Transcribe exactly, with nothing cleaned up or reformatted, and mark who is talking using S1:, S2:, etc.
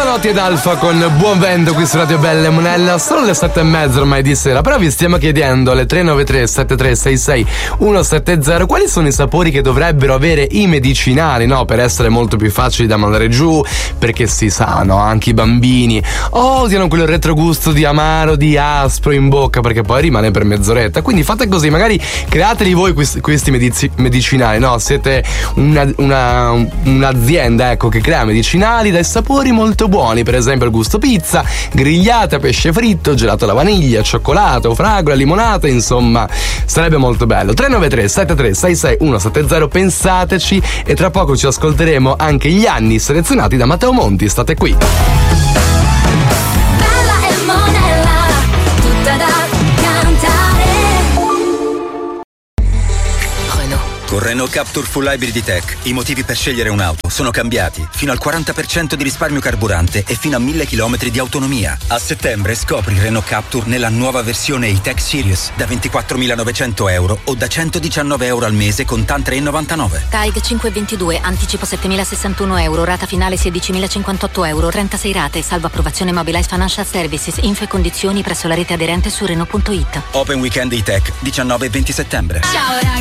S1: Buonanotte ad Alfa con Buon Vento qui su Radio Belle Monella. Sono le sette e mezza ormai di sera, però vi stiamo chiedendo alle tre nove tre sette tre sei sei uno sette zero quali sono i sapori che dovrebbero avere i medicinali, no? Per essere molto più facili da mandare giù, perché si sa, no? Anche i bambini odiano quel retrogusto di amaro, di aspro in bocca, perché poi rimane per mezz'oretta. Quindi fate così, magari createli voi questi, questi medici, medicinali, no? Siete una, una, un'azienda, ecco, che crea medicinali dai sapori molto buoni, per esempio il gusto pizza, grigliata, pesce fritto, gelato alla vaniglia, cioccolato, fragola, limonata, insomma sarebbe molto bello. Tre nove tre sette tre sei sei uno sette zero, pensateci, e tra poco ci ascolteremo anche gli anni selezionati da Matteo Monti. State qui.
S2: Bella e Monella, tutta da cantare.
S3: Renault. Con Renault Captur Full Hybrid E-Tech i motivi per scegliere un'auto sono cambiati. Fino al quaranta per cento di risparmio carburante e fino a mille chilometri di autonomia. A settembre scopri Renault Captur nella nuova versione E-Tech Series da ventiquattromilanovecento euro o da centodiciannove euro al mese con TAN tre virgola novantanove.
S4: T A I G cinque ventidue, anticipo settemilasessantuno euro, rata finale sedicimilacinquantotto euro, trentasei rate, salvo approvazione Mobilize Financial Services, info e condizioni presso la rete aderente su Renault punto it.
S3: Open Weekend E-Tech diciannove e venti settembre.
S2: Ciao ragazzi.